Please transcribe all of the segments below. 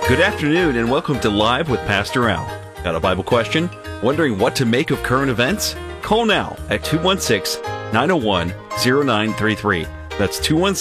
Good afternoon and welcome to Live with Pastor Al. Got a Bible question? Wondering what to make of current events? Call now at 216-901-0933. That's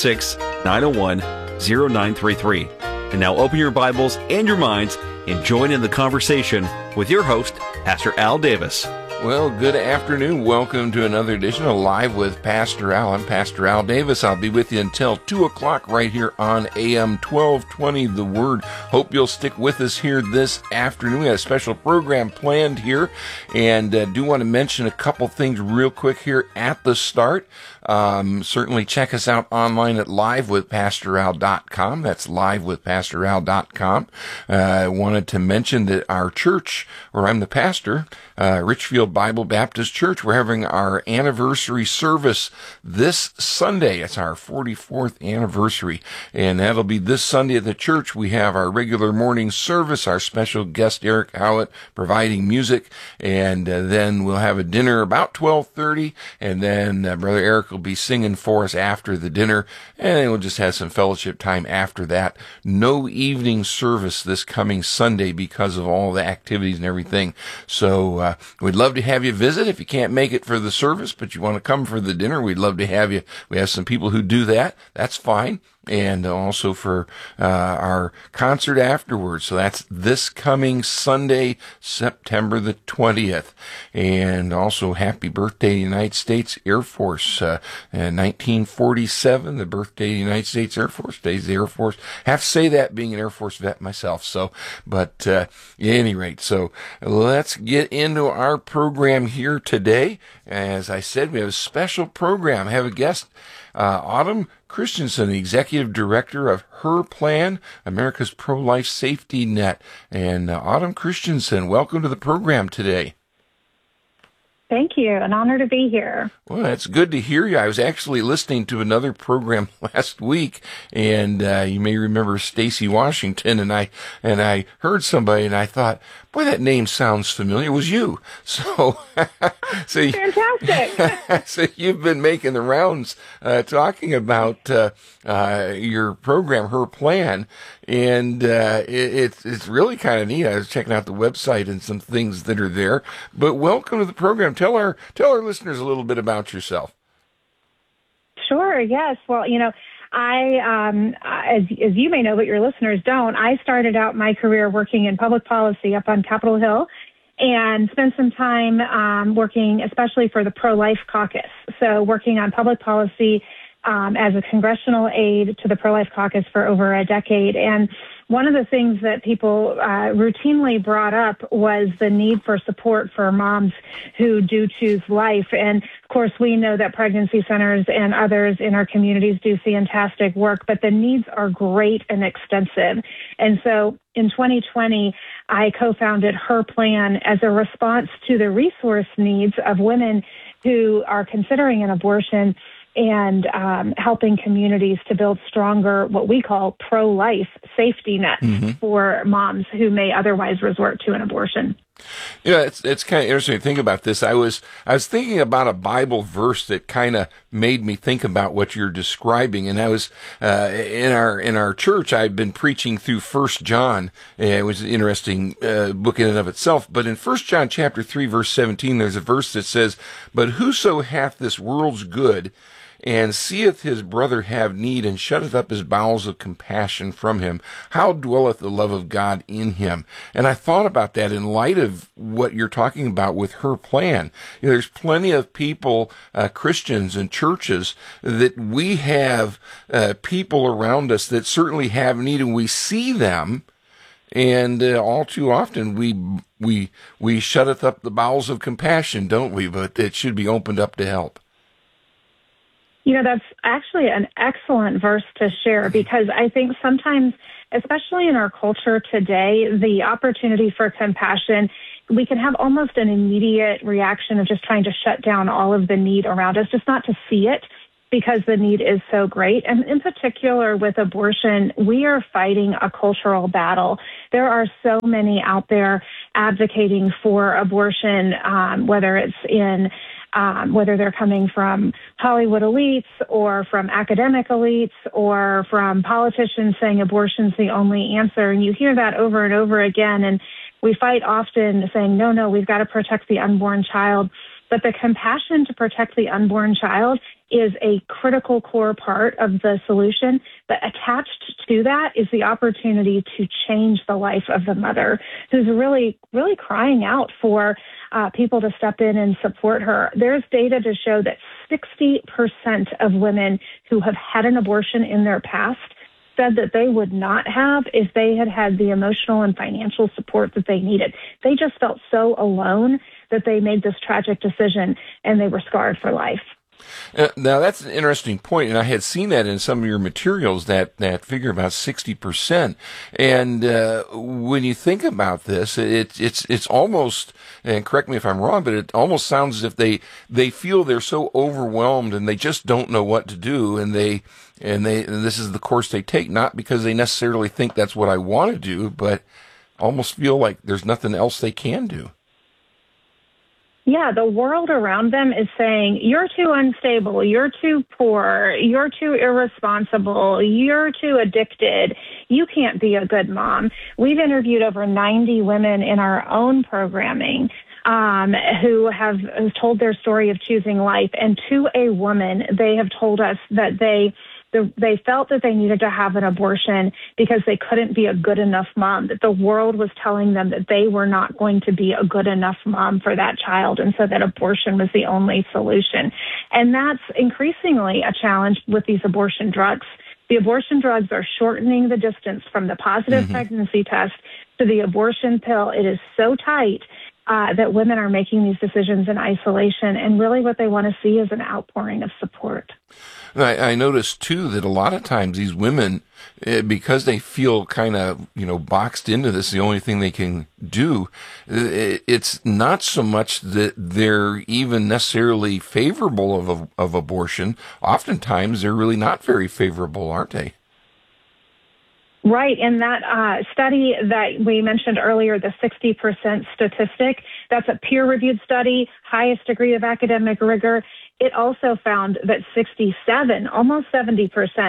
216-901-0933. And now open your Bibles and your minds and join in the conversation with your host, Pastor Al Davis. Well, good afternoon. Welcome to another edition of Live with Pastor Al. I'm Pastor Al Davis. I'll be with you until 2 o'clock right here on AM 1220, The Word. Hope you'll stick with us here this afternoon. We have a special program planned here, and do want to mention a couple things real quick here at the start. Certainly check us out online at livewithpastoral.com. That's livewithpastoral.com. I wanted to mention that our church, where I'm the pastor, Richfield Bible Baptist Church, we're having our anniversary service this Sunday. It's our 44th anniversary, and that'll be this Sunday at the church. We have our regular morning service, our special guest Eric Howlett providing music, and then we'll have a dinner about 12:30, and then Brother Eric will be singing for us after the dinner, and then we'll just have some fellowship time after that. No evening service this coming Sunday because of all the activities and everything. So we'd love to have you visit. If you can't make it for the service, but you want to come for the dinner, we'd love to have you. We have some people who do that. That's fine. And also for our concert afterwards. So that's this coming Sunday, September the 20th. And also happy birthday, United States Air Force. 1947, the birthday of the United States Air Force. Days the Air Force. Have to say that being an Air Force vet myself. So, but at any rate, so let's get into our program here today. As I said, we have a special program. I have a guest, Autumn Christensen, the Executive Director of Her Plan, America's Pro-Life Safety Net. And Autumn Christensen, welcome to the program today. Thank you. An honor to be here. Well, that's good to hear you. I was actually listening to another program last week, and you may remember Stacy Washington, and I heard somebody, and I thought, boy, that name sounds familiar. It was you. So, Fantastic. So you've been making the rounds talking about your program, Her Plan, and it's really kind of neat. I was checking out the website and some things that are there. But welcome to the program. Tell our listeners a little bit about yourself. Sure. Yes. Well, as you may know, but your listeners don't, I started out my career working in public policy up on Capitol Hill and spent some time working especially for the Pro-Life Caucus. So working on public policy as a congressional aide to the Pro-Life Caucus for over a decade. And one of the things that people routinely brought up was the need for support for moms who do choose life. And of course, we know that pregnancy centers and others in our communities do fantastic work, but the needs are great and extensive. And so in 2020, I co-founded Her Plan as a response to the resource needs of women who are considering an abortion and helping communities to build stronger, what we call pro-life safety nets for moms who may otherwise resort to an abortion. It's kind of interesting to think about this. I was thinking about a Bible verse that kind of made me think about what you're describing, and I was in our church. I've been preaching through 1 John. It was an interesting book in and of itself. But in 1 John chapter 3, verse 17, there's a verse that says, "But whoso hath this world's good, and seeth his brother have need, and shutteth up his bowels of compassion from him, how dwelleth the love of God in him?" And I thought about that in light of what you're talking about with Her Plan. There's plenty of people, Christians and churches, that we have people around us that certainly have need, and we see them, and all too often we shutteth up the bowels of compassion, don't we? But it should be opened up to help. That's actually an excellent verse to share, because I think sometimes, especially in our culture today, the opportunity for compassion, we can have almost an immediate reaction of just trying to shut down all of the need around us, just not to see it because the need is so great. And in particular with abortion, we are fighting a cultural battle. There are so many out there advocating for abortion, whether it's in whether they're coming from Hollywood elites or from academic elites or from politicians saying abortion's the only answer. And you hear that over and over again. And we fight often saying, no, we've got to protect the unborn child. But the compassion to protect the unborn child is a critical core part of the solution. But attached to that is the opportunity to change the life of the mother who's really, really crying out for people to step in and support her. There's data to show that 60% of women who have had an abortion in their past said that they would not have if they had had the emotional and financial support that they needed. They just felt so alone that they made this tragic decision and they were scarred for life. Now, that's an interesting point, and I had seen that in some of your materials, that figure about 60%. And when you think about this, it's almost, and correct me if I'm wrong, but it almost sounds as if they feel they're so overwhelmed and they just don't know what to do, and this is the course they take, not because they necessarily think that's what I want to do, but almost feel like there's nothing else they can do. Yeah, the world around them is saying, you're too unstable, you're too poor, you're too irresponsible, you're too addicted, you can't be a good mom. We've interviewed over 90 women in our own programming who have told their story of choosing life. And to a woman, they have told us that they felt that they needed to have an abortion because they couldn't be a good enough mom, that the world was telling them that they were not going to be a good enough mom for that child, and so that abortion was the only solution. And that's increasingly a challenge with these abortion drugs. The abortion drugs are shortening the distance from the positive pregnancy test to the abortion pill. It is so tight that women are making these decisions in isolation, and really what they want to see is an outpouring of support. I noticed, too, that a lot of times these women, because they feel kind of, boxed into this, the only thing they can do, it's not so much that they're even necessarily favorable of abortion. Oftentimes, they're really not very favorable, aren't they? Right. In that study that we mentioned earlier, the 60% statistic, that's a peer-reviewed study, highest degree of academic rigor. It also found that almost 70%,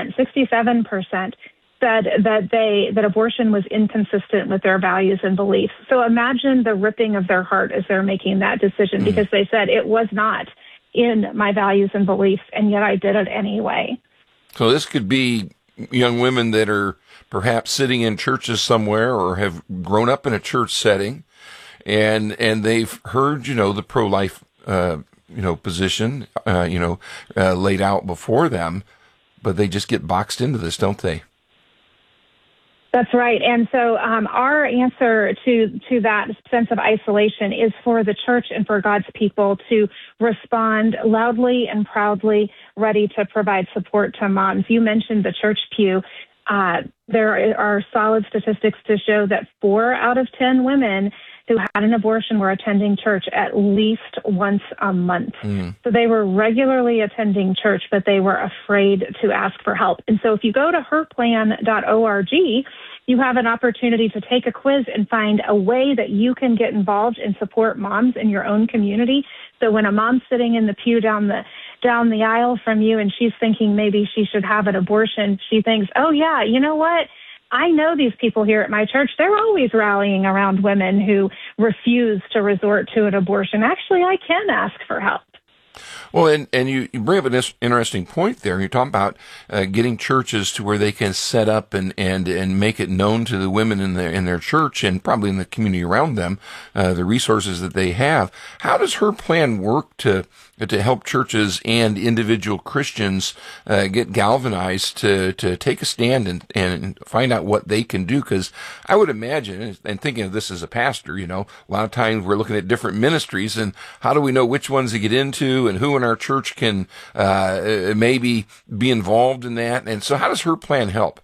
67% said that abortion was inconsistent with their values and beliefs. So imagine the ripping of their heart as they're making that decision, because they said it was not in my values and beliefs, and yet I did it anyway. So this could be young women that are perhaps sitting in churches somewhere or have grown up in a church setting, and they've heard, the pro-life, position, laid out before them, but they just get boxed into this, don't they? That's right. And so our answer to that sense of isolation is for the church and for God's people to respond loudly and proudly, ready to provide support to moms. You mentioned the church pew. There are solid statistics to show that 4 out of 10 women who had an abortion were attending church at least once a month. So they were regularly attending church, but they were afraid to ask for help. And so if you go to herplan.org, you have an opportunity to take a quiz and find a way that you can get involved and support moms in your own community. So when a mom's sitting in the pew down the aisle from you and she's thinking maybe she should have an abortion, she thinks, oh yeah, you know what? I know these people here at my church. They're always rallying around women who refuse to resort to an abortion. Actually, I can ask for help. Well, and you bring up an interesting point there. You talk about getting churches to where they can set up and make it known to the women in their church and probably in the community around them, the resources that they have. How does her plan work to help churches and individual Christians get galvanized to take a stand and find out what they can do? Because I would imagine, and thinking of this as a pastor, a lot of times we're looking at different ministries, and how do we know which ones to get into and who in our church can maybe be involved in that? And so how does her plan help?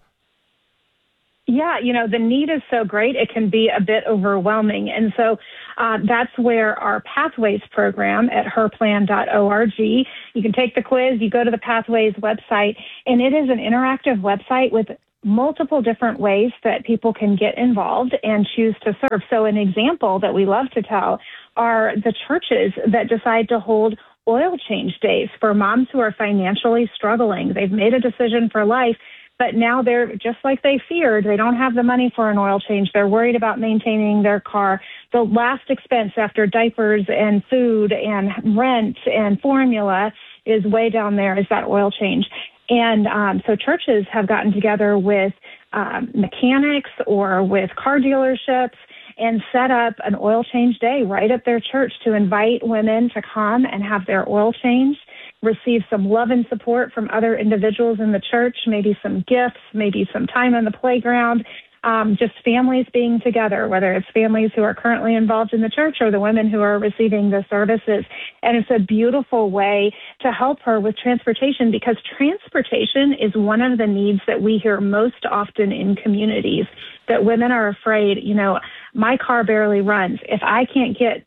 Yeah, the need is so great, it can be a bit overwhelming. And so that's where our Pathways program at herplan.org, you can take the quiz, you go to the Pathways website, and it is an interactive website with multiple different ways that people can get involved and choose to serve. So an example that we love to tell are the churches that decide to hold oil change days for moms who are financially struggling. They've made a decision for life, but now they're just like they feared. They don't have the money for an oil change. They're worried about maintaining their car. The last expense after diapers and food and rent and formula is way down there, is that oil change. And so churches have gotten together with mechanics or with car dealerships and set up an oil change day right at their church to invite women to come and have their oil changed, receive some love and support from other individuals in the church, maybe some gifts, maybe some time on the playground, just families being together, whether it's families who are currently involved in the church or the women who are receiving the services. And it's a beautiful way to help her with transportation, because transportation is one of the needs that we hear most often in communities, that women are afraid, my car barely runs. If I can't get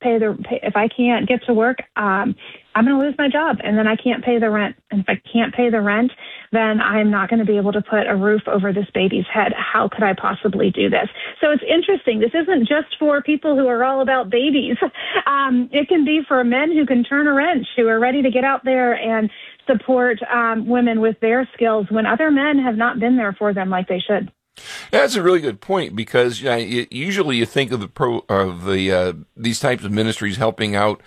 to work, I'm going to lose my job, and then I can't pay the rent. And if I can't pay the rent, then I'm not going to be able to put a roof over this baby's head. How could I possibly do this? So it's interesting. This isn't just for people who are all about babies. It can be for men who can turn a wrench, who are ready to get out there and support women with their skills when other men have not been there for them like they should. That's a really good point, because usually you think of these types of ministries helping out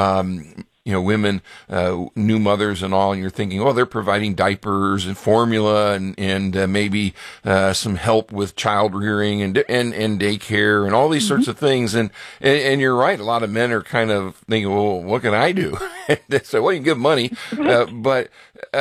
women, new mothers and all, and you're thinking, oh, they're providing diapers and formula and maybe some help with child rearing and daycare and all these sorts of things. And you're right. A lot of men are kind of thinking, well, what can I do? So, well, you can give money, but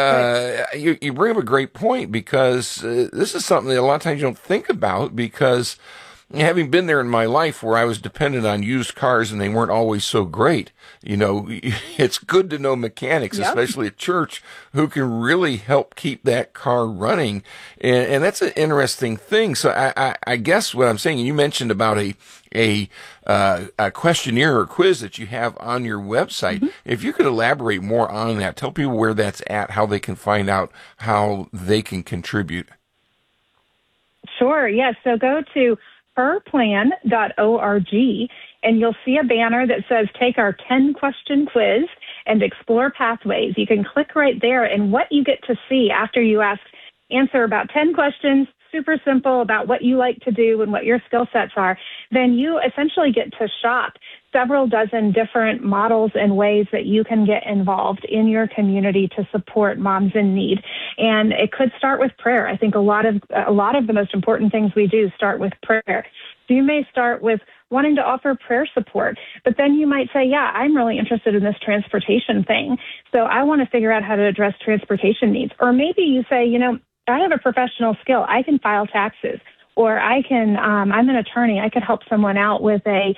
you bring up a great point, because this is something that a lot of times you don't think about, because having been there in my life where I was dependent on used cars and they weren't always so great, it's good to know mechanics, especially at church, who can really help keep that car running. And that's an interesting thing. So I guess what I'm saying, you mentioned about a questionnaire or quiz that you have on your website. Mm-hmm. If you could elaborate more on that, tell people where that's at, how they can find out how they can contribute. Sure. Yes. So go to herplan.org, and you'll see a banner that says, take our 10-question quiz and explore pathways. You can click right there, and what you get to see after you answer about 10 questions, super simple, about what you like to do and what your skill sets are, then you essentially get to shop several dozen different models and ways that you can get involved in your community to support moms in need. And it could start with prayer. I think a lot of the most important things we do start with prayer. So you may start with wanting to offer prayer support, but then you might say, yeah, I'm really interested in this transportation thing, so I want to figure out how to address transportation needs. Or maybe you say, I have a professional skill. I can file taxes. Or I'm an attorney. I could help someone out with a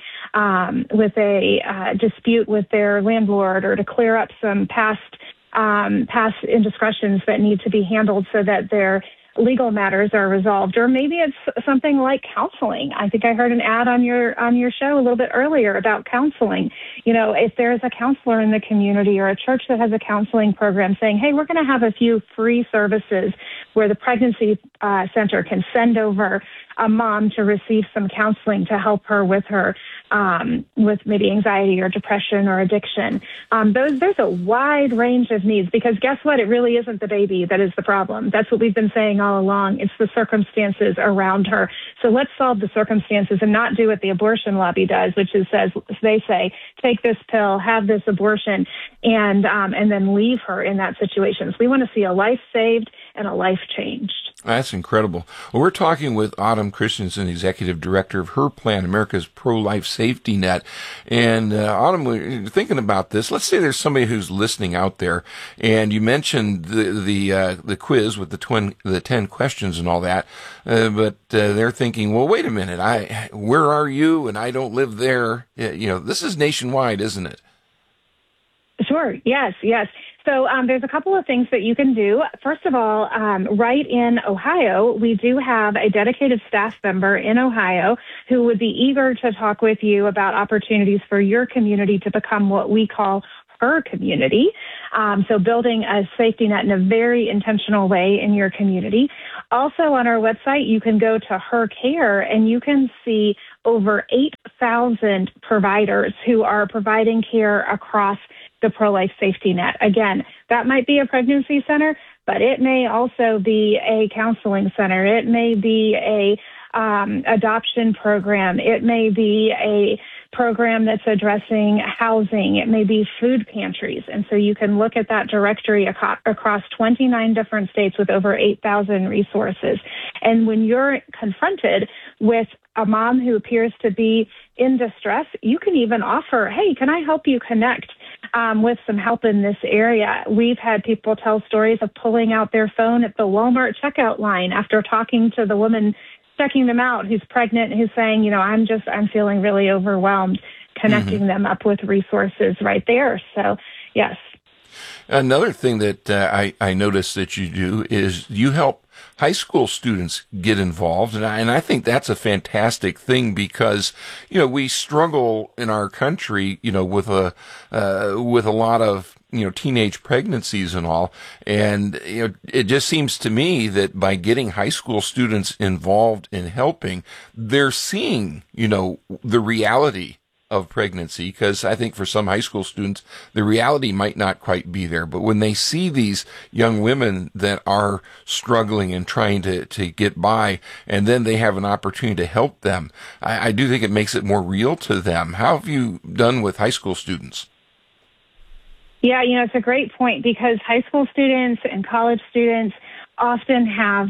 dispute with their landlord, or to clear up some past indiscretions that need to be handled so that their legal matters are resolved. Or maybe it's something like counseling. I think I heard an ad on your show a little bit earlier about counseling. If there's a counselor in the community or a church that has a counseling program saying, hey, we're going to have a few free services where the pregnancy center can send over a mom to receive some counseling to help her with with maybe anxiety or depression or addiction. There's a wide range of needs, because guess what? It really isn't the baby that is the problem. That's what we've been saying all along. It's the circumstances around her. So let's solve the circumstances and not do what the abortion lobby does, which is they say, take this pill, have this abortion, and then leave her in that situation. So we want to see a life saved and a life changed. That's incredible. Well, we're talking with Autumn Christensen, Executive Director of Her Plan, America's pro-life safety net. And Autumn, we're thinking about this. Let's say there's somebody who's listening out there, and you mentioned the quiz with the 10 questions and all that, but they're thinking, well, wait a minute, where are you? And I don't live there. This is nationwide, isn't it? Sure. Yes. So there's a couple of things that you can do. First of all, right in Ohio, we do have a dedicated staff member in Ohio who would be eager to talk with you about opportunities for your community to become what we call her community. So building a safety net in a very intentional way in your community. Also on our website, you can go to Her Care, and you can see over 8,000 providers who are providing care across the pro-life safety net. Again, that might be a pregnancy center, but it may also be a counseling center. It may be a adoption program. It may be a program that's addressing housing. It may be food pantries. And so you can look at that directory across 29 different states with over 8,000 resources. And when you're confronted with a mom who appears to be in distress, you can even offer, hey, can I help you connect with some help in this area? We've had people tell stories of pulling out their phone at the Walmart checkout line after talking to the woman checking them out who's pregnant, who's saying, I'm feeling really overwhelmed, connecting them up with resources right there. So, yes. Another thing that I noticed that you do is you help high school students get involved, and I think that's a fantastic thing because we struggle in our country with a lot of teenage pregnancies and all, and it just seems to me that by getting high school students involved in helping, they're seeing the reality of pregnancy, because I think for some high school students, the reality might not quite be there. But when they see these young women that are struggling and trying to get by, and then they have an opportunity to help them, I do think it makes it more real to them. How have you done with high school students? Yeah, it's a great point because high school students and college students often have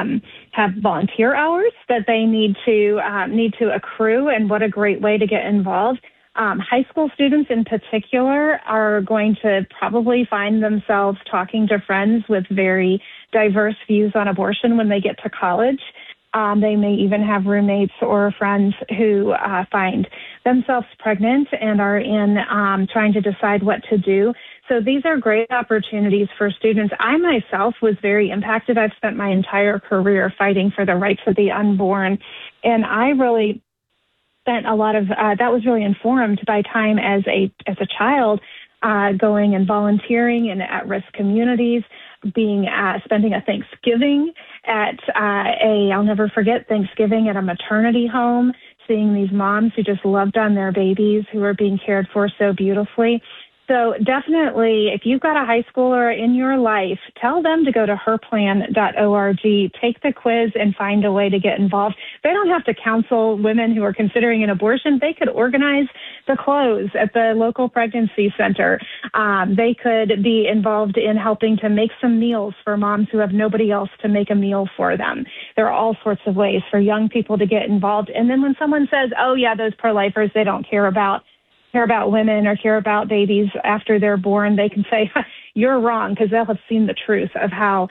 volunteer hours that they need to accrue, and what a great way to get involved. High school students in particular are going to probably find themselves talking to friends with very diverse views on abortion when they get to college. They may even have roommates or friends who find themselves pregnant and are in trying to decide what to do. So these are great opportunities for students. I myself was very impacted. I've spent my entire career fighting for the rights of the unborn, and I really spent a lot of that was really informed by time as a child, going and volunteering in at-risk communities, spending a Thanksgiving at I'll never forget Thanksgiving at a maternity home, seeing these moms who just loved on their babies who were being cared for so beautifully. So definitely, if you've got a high schooler in your life, tell them to go to herplan.org, take the quiz, and find a way to get involved. They don't have to counsel women who are considering an abortion. They could organize the clothes at the local pregnancy center. They could be involved in helping to make some meals for moms who have nobody else to make a meal for them. There are all sorts of ways for young people to get involved. And then when someone says, oh, yeah, those pro-lifers, they don't care about women or care about babies after they're born, they can say, you're wrong, because they'll have seen the truth of how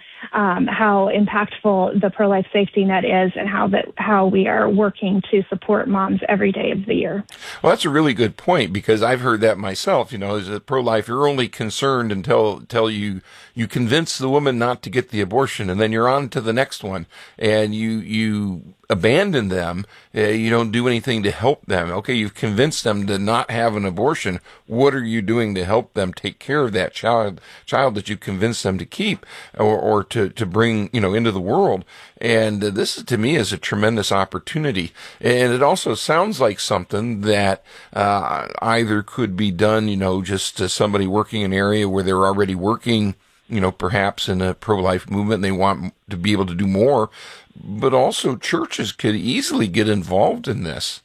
impactful the pro-life safety net is and how we are working to support moms every day of the year. Well, that's a really good point, because I've heard that myself. As a pro-life, you're only concerned until you convince the woman not to get the abortion, and then you're on to the next one, and you abandon them. You don't do anything to help them. Okay, you've convinced them to not have an abortion. What are you doing to help them take care of that child that you convinced them to keep or to bring into the world? And this, to me, is a tremendous opportunity. And it also sounds like something that either could be done, just to somebody working in an area where they're already working, perhaps in a pro-life movement, and they want to be able to do more, but also churches could easily get involved in this.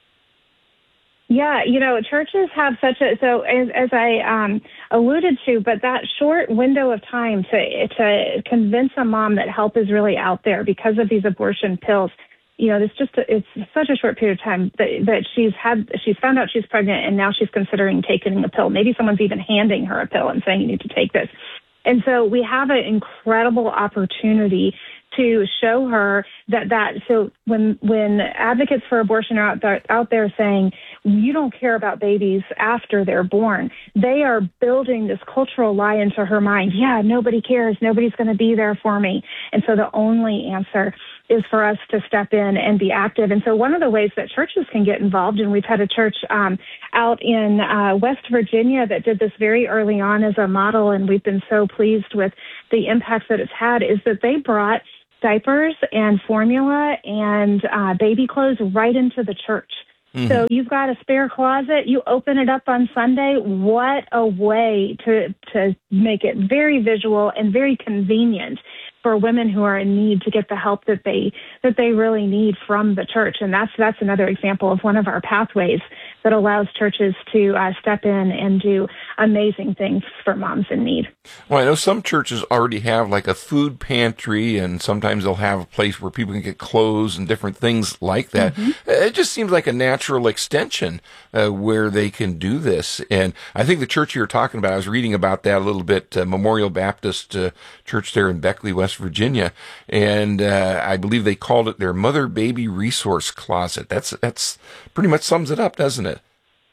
Yeah, churches have so as I alluded to, but that short window of time to convince a mom that help is really out there because of these abortion pills. It's such a short period of time that she's found out she's pregnant, and now she's considering taking a pill. Maybe someone's even handing her a pill and saying, you need to take this. And so we have an incredible opportunity to show her so when advocates for abortion are out there saying, you don't care about babies after they're born, they are building this cultural lie into her mind. Yeah, nobody cares. Nobody's going to be there for me. And so the only answer is for us to step in and be active. And so one of the ways that churches can get involved, and we've had a church out in West Virginia that did this very early on as a model, and we've been so pleased with the impact that it's had, is that they brought diapers and formula and baby clothes right into the church. So you've got a spare closet, you open it up on Sunday. What a way to make it very visual and very convenient for women who are in need to get the help that they really need from the church. And that's another example of one of our pathways that allows churches to step in and do amazing things for moms in need. Well, I know some churches already have like a food pantry, and sometimes they'll have a place where people can get clothes and different things like that. It just seems like a natural extension where they can do this. And I think the church you're talking about, I was reading about that a little bit, Memorial Baptist Church there in Beckley, West Virginia, and I believe they called it their Mother-Baby Resource Closet. That's pretty much sums it up, doesn't it?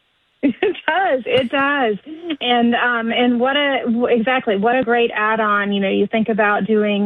It does. And what a great add-on. You think about doing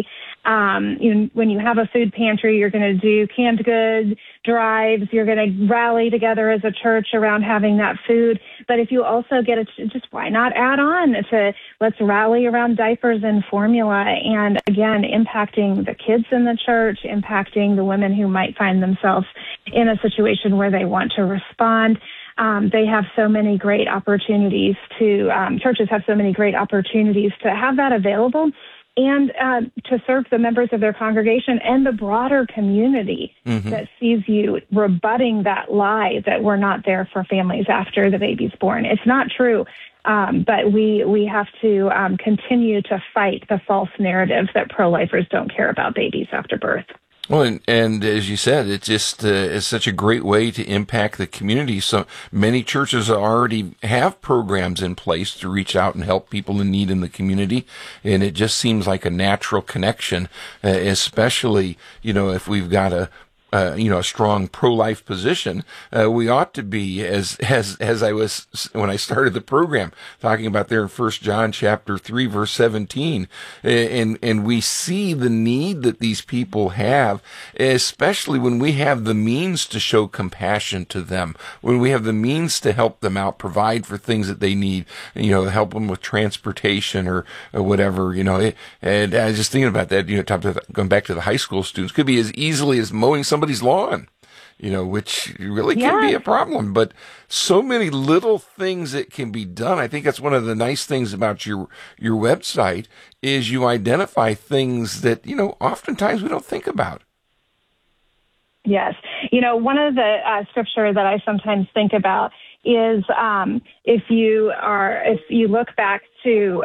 when you have a food pantry, you're going to do canned goods drives. You're going to rally together as a church around having that food. But if you also get just why not add on to let's rally around diapers and formula, and again, impacting the kids in the church, impacting the women who might find themselves in a situation where they want to respond. They have so many great opportunities churches have so many great opportunities to have that available and to serve the members of their congregation and the broader community that sees you rebutting that lie that we're not there for families after the baby's born. It's not true. But we have to continue to fight the false narrative that pro-lifers don't care about babies after birth. Well, and as you said, it just is such a great way to impact the community. So many churches already have programs in place to reach out and help people in need in the community, and it just seems like a natural connection, especially, if we've got a strong pro-life position. We ought to be, as I was, when I started the program, talking about there in 1 John chapter 3, verse 17. And we see the need that these people have, especially when we have the means to show compassion to them, when we have the means to help them out, provide for things that they need, help them with transportation or whatever, and I was just thinking about that, going back to the high school students, could be as easily as mowing somebody's lawn, which really can be a problem, but so many little things that can be done. I think that's one of the nice things about your website is you identify things that, oftentimes we don't think about. Yes. One of the scripture that I sometimes think about is if you look back to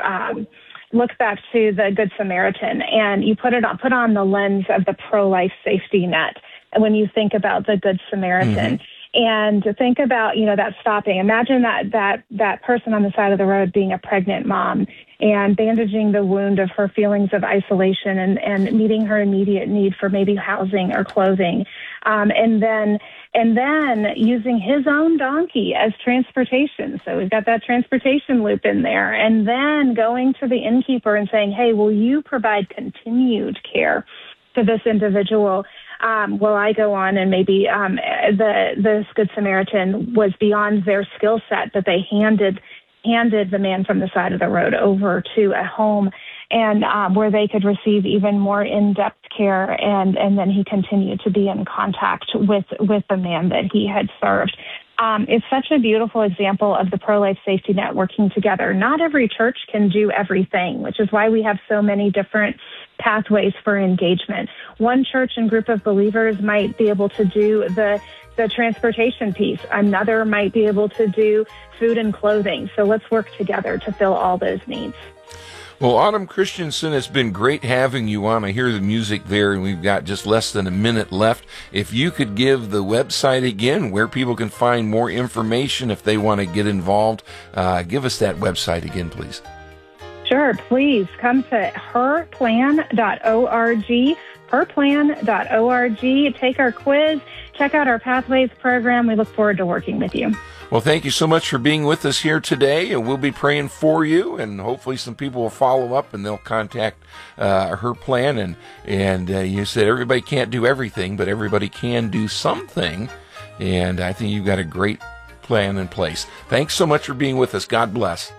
the Good Samaritan and you put on the lens of the pro-life safety net when you think about the Good Samaritan. And to think about, that stopping. Imagine that person on the side of the road being a pregnant mom and bandaging the wound of her feelings of isolation and meeting her immediate need for maybe housing or clothing. And then using his own donkey as transportation. So we've got that transportation loop in there. And then going to the innkeeper and saying, hey, will you provide continued care to this individual? Will I go on and maybe this Good Samaritan was beyond their skill set, that they handed the man from the side of the road over to a home and where they could receive even more in-depth care, and then he continued to be in contact with the man that he had served. It's such a beautiful example of the pro-life safety net working together. Not every church can do everything, which is why we have so many different pathways for engagement. One church and group of believers might be able to do the transportation piece. Another might be able to do food and clothing. So let's work together to fill all those needs. Well, Autumn Christensen, it's been great having you on. I hear the music there, and we've got just less than a minute left. If you could give the website again, where people can find more information if they want to get involved, give us that website again, please. Sure, please come to herplan.org, herplan.org. Take our quiz, check out our Pathways program. We look forward to working with you. Well, thank you so much for being with us here today, and we'll be praying for you, and hopefully some people will follow up and they'll contact Her Plan. And you said everybody can't do everything, but everybody can do something, and I think you've got a great plan in place. Thanks so much for being with us. God bless.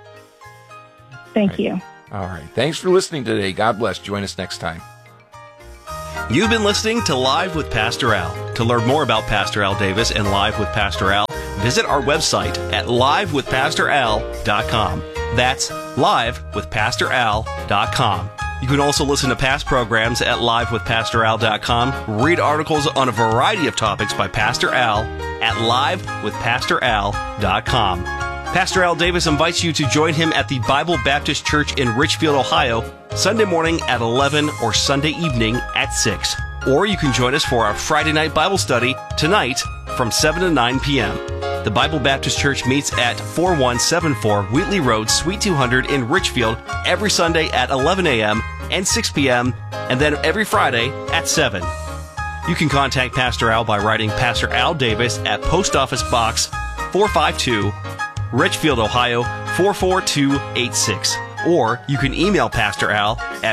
Thank you. All right. Thanks for listening today. God bless. Join us next time. You've been listening to Live with Pastor Al. To learn more about Pastor Al Davis and Live with Pastor Al, visit our website at livewithpastoral.com. That's livewithpastoral.com. You can also listen to past programs at livewithpastoral.com, read articles on a variety of topics by Pastor Al at livewithpastoral.com. Pastor Al Davis invites you to join him at the Bible Baptist Church in Richfield, Ohio, Sunday morning at 11 or Sunday evening at 6. Or you can join us for our Friday night Bible study tonight from 7 to 9 p.m. The Bible Baptist Church meets at 4174 Wheatley Road, Suite 200 in Richfield every Sunday at 11 a.m. and 6 p.m. and then every Friday at 7. You can contact Pastor Al by writing Pastor Al Davis at Post Office Box 452, Richfield, Ohio 44286. Or you can email Pastor Al at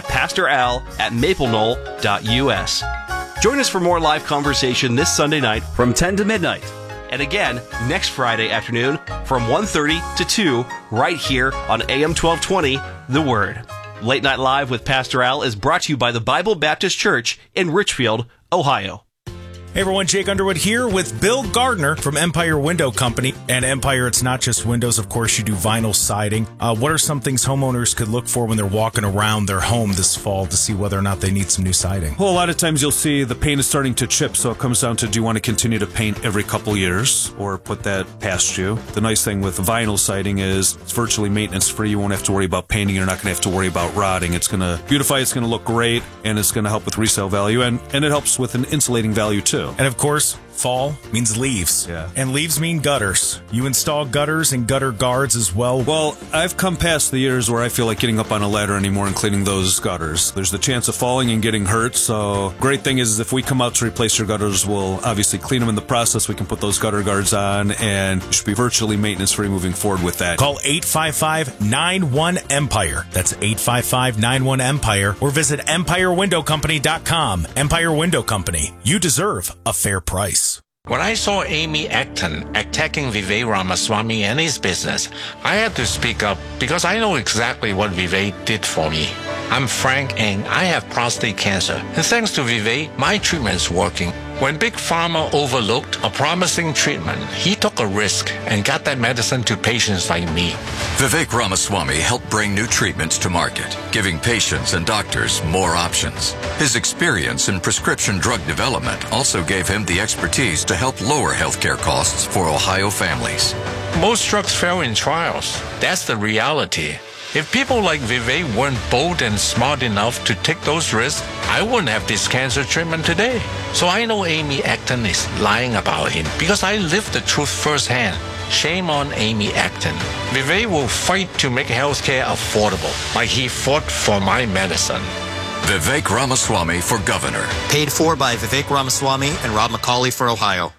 pastoral@mapleknoll.us. Join us for more live conversation this Sunday night from 10 to midnight. And again, next Friday afternoon from 1:30 to 2, right here on AM 1220, The Word. Late Night Live with Pastor Al is brought to you by the Bible Baptist Church in Richfield, Ohio. Hey everyone, Jake Underwood here with Bill Gardner from Empire Window Company. And Empire, it's not just windows, of course, you do vinyl siding. What are some things homeowners could look for when they're walking around their home this fall to see whether or not they need some new siding? Well, a lot of times you'll see the paint is starting to chip, so it comes down to, do you want to continue to paint every couple years or put that past you? The nice thing with vinyl siding is it's virtually maintenance-free. You won't have to worry about painting. You're not going to have to worry about rotting. It's going to beautify, it's going to look great, and it's going to help with resale value, and it helps with an insulating value too. And of course, fall means leaves. Yeah. And leaves mean gutters. You install gutters and gutter guards as well. Well, I've come past the years where I feel like getting up on a ladder anymore and cleaning those gutters. There's the chance of falling and getting hurt, so great thing is if we come out to replace your gutters, we'll obviously clean them in the process. We can put those gutter guards on, and you should be virtually maintenance-free moving forward with that. Call 855-91-EMPIRE. That's 855-91-EMPIRE, or visit EmpireWindowCompany.com. Empire Window Company. You deserve a fair price. When I saw Amy Acton attacking Vivek Ramaswamy and his business, I had to speak up because I know exactly what Vivek did for me. I'm Frank and I have prostate cancer. And thanks to Vivek, my treatment's working. When Big Pharma overlooked a promising treatment, he took a risk and got that medicine to patients like me. Vivek Ramaswamy helped bring new treatments to market, giving patients and doctors more options. His experience in prescription drug development also gave him the expertise to help lower healthcare costs for Ohio families. Most drugs fail in trials. That's the reality. If people like Vivek weren't bold and smart enough to take those risks, I wouldn't have this cancer treatment today. So I know Amy Acton is lying about him because I lived the truth firsthand. Shame on Amy Acton. Vivek will fight to make healthcare affordable, like he fought for my medicine. Vivek Ramaswamy for governor. Paid for by Vivek Ramaswamy and Rob McCauley for Ohio.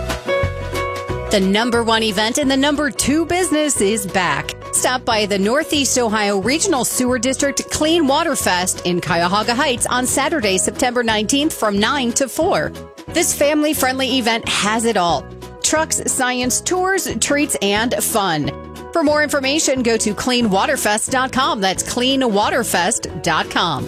The number one event in the number two business is back. Stop by the Northeast Ohio Regional Sewer District Clean Water Fest in Cuyahoga Heights on Saturday, September 19th from 9 to 4. This family-friendly event has it all. Trucks, science, tours, treats, and fun. For more information, go to cleanwaterfest.com. That's cleanwaterfest.com.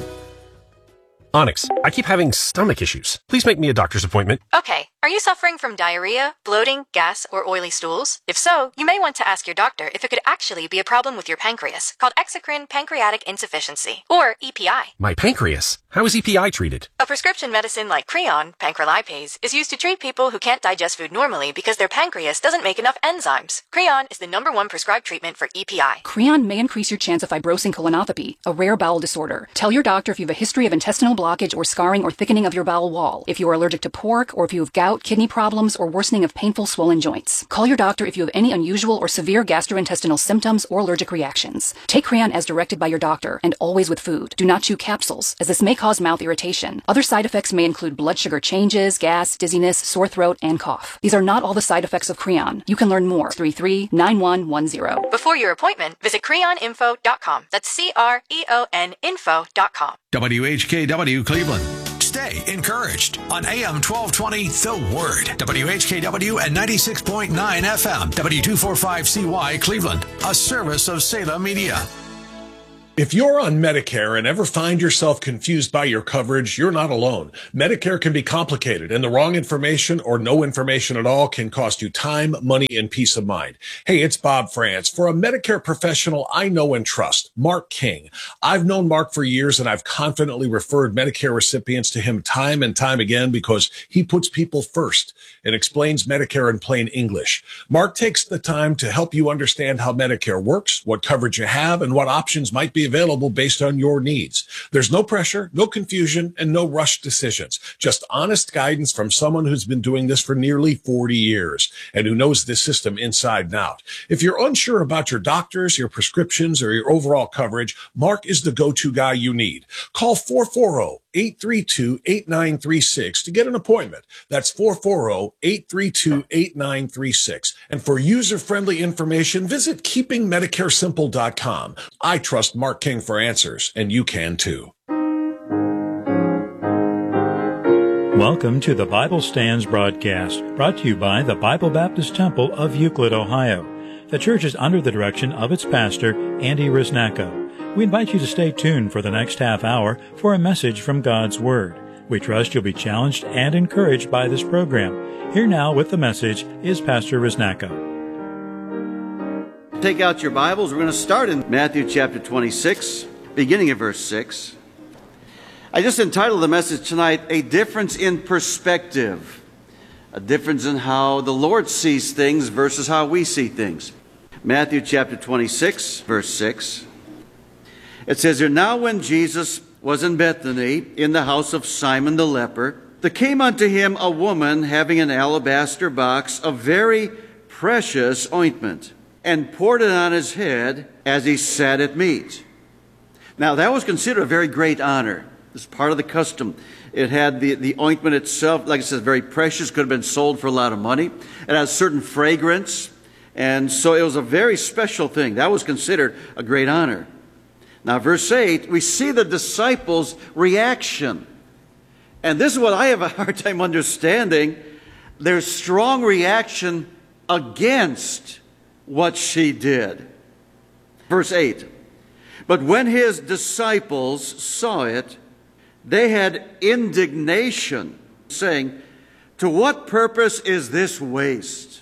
Onyx, I keep having stomach issues. Please make me a doctor's appointment. Okay. Are you suffering from diarrhea, bloating, gas, or oily stools? If so, you may want to ask your doctor if it could actually be a problem with your pancreas, called exocrine pancreatic insufficiency, or EPI. My pancreas? How is EPI treated? A prescription medicine like Creon, pancrelipase, is used to treat people who can't digest food normally because their pancreas doesn't make enough enzymes. Creon is the #1 prescribed treatment for EPI. Creon may increase your chance of fibrosing colonopathy, a rare bowel disorder. Tell your doctor if you have a history of intestinal blockage or scarring or thickening of your bowel wall, if you are allergic to pork, or if you have gout, kidney problems, or worsening of painful swollen joints. Call your doctor if you have any unusual or severe gastrointestinal symptoms or allergic reactions. Take Creon as directed by your doctor, and always with food. Do not chew capsules, as this may cause mouth irritation. Other side effects may include blood sugar changes, gas, dizziness, sore throat, and cough. These are not all the side effects of Creon. You can learn more. 33-9110. Before your appointment, visit creoninfo.com. That's CREON info.com. WHKW Cleveland. Stay encouraged on AM 1220 The Word. WHKW and 96.9 FM. W245CY Cleveland. A service of Salem Media. If you're on Medicare and ever find yourself confused by your coverage, you're not alone. Medicare can be complicated, and the wrong information or no information at all can cost you time, money, and peace of mind. Hey, it's Bob France. For a Medicare professional I know and trust, Mark King. I've known Mark for years, and I've confidently referred Medicare recipients to him time and time again because he puts people first and explains Medicare in plain English. Mark takes the time to help you understand how Medicare works, what coverage you have, and what options might be available based on your needs. There's no pressure, no confusion, and no rushed decisions. Just honest guidance from someone who's been doing this for nearly 40 years and who knows this system inside and out. If you're unsure about your doctors, your prescriptions, or your overall coverage, Mark is the go-to guy you need. Call 440-832-8936 to get an appointment. That's 440-832-8936. And for user-friendly information, visit keepingmedicaresimple.com. I trust Mark King for answers, and you can too. Welcome to the Bible Stands broadcast, brought to you by the Bible Baptist Temple of Euclid, Ohio. The church is under the direction of its pastor, Andy Risnacko. We invite you to stay tuned for the next half hour for a message from God's Word. We trust you'll be challenged and encouraged by this program. Here now with the message is Pastor Risnacko. Take out your Bibles. We're going to start in Matthew chapter 26, beginning of verse 6. I just entitled the message tonight, A Difference in Perspective. A difference in how the Lord sees things versus how we see things. Matthew chapter 26, verse 6. It says here, Now when Jesus was in Bethany, in the house of Simon the leper, there came unto him a woman having an alabaster box of very precious ointment, and poured it on his head as he sat at meat. Now that was considered a very great honor. It's part of the custom. It had the ointment itself, like I said, very precious, could have been sold for a lot of money. It has certain fragrance, and so it was a very special thing. That was considered a great honor. Now verse 8, we see the disciples' reaction. And this is what I have a hard time understanding. Their strong reaction against what she did. Verse 8, But when his disciples saw it, they had indignation, saying, To what purpose is this waste?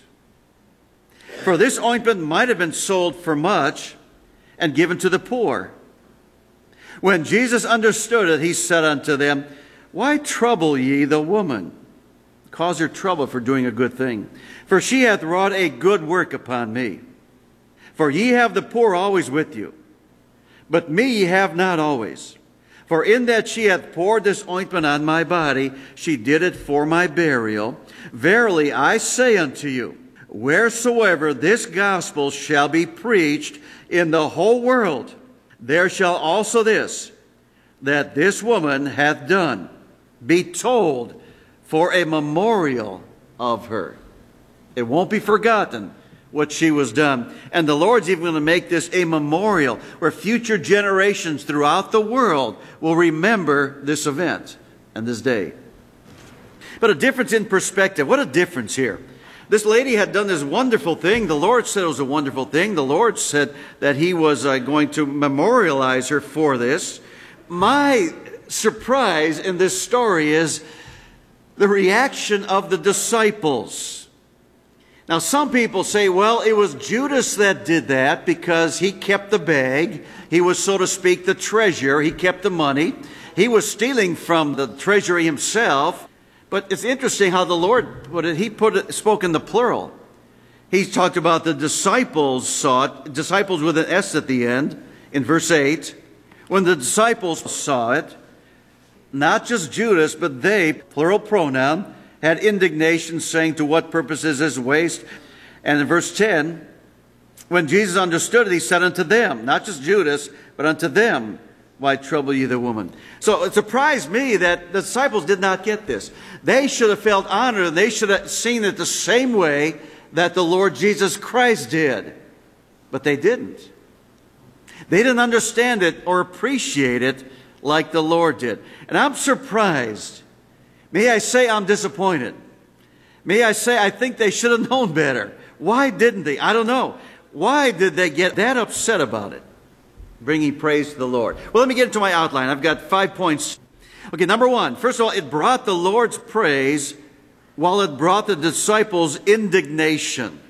For this ointment might have been sold for much and given to the poor. When Jesus understood it, he said unto them, Why trouble ye the woman? Cause her trouble for doing a good thing. For she hath wrought a good work upon me. For ye have the poor always with you, but me ye have not always. For in that she hath poured this ointment on my body, she did it for my burial. Verily I say unto you, wheresoever this gospel shall be preached in the whole world, there shall also this, that this woman hath done, be told for a memorial of her. It won't be forgotten what she was done. And the Lord's even going to make this a memorial where future generations throughout the world will remember this event and this day. But a difference in perspective. What a difference here. This lady had done this wonderful thing. The Lord said it was a wonderful thing. The Lord said that he was going to memorialize her for this. My surprise in this story is the reaction of the disciples. Now, some people say, well, it was Judas that did that because he kept the bag. He was, so to speak, the treasurer. He kept the money. He was stealing from the treasury himself. But it's interesting how the Lord put it. He spoke in the plural. He talked about the disciples saw it, disciples with an S at the end, in verse 8. When the disciples saw it, not just Judas, but they, plural pronoun, had indignation, saying, To what purpose is this waste? And in verse 10, when Jesus understood it, he said unto them, not just Judas, but unto them, Why trouble ye the woman? So it surprised me that the disciples did not get this. They should have felt honored, and they should have seen it the same way that the Lord Jesus Christ did. But they didn't. They didn't understand it or appreciate it like the Lord did. And I'm surprised. May I say I'm disappointed. May I say I think they should have known better. Why didn't they? I don't know. Why did they get that upset about it? bringing praise to the Lord. Well, let me get into my outline. I've got 5 points. Okay, number one, first of all, it brought the Lord's praise while it brought the disciples indignation.